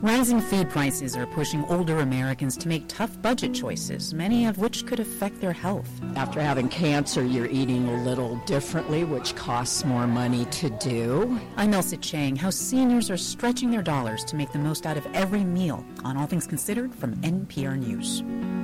Rising food prices are pushing older Americans to make tough budget choices, many of which could affect their health. After having cancer, you're eating a little differently, which costs more money to do. I'm Elsa Chang. How seniors are stretching their dollars to make the most out of every meal on All Things Considered from NPR News.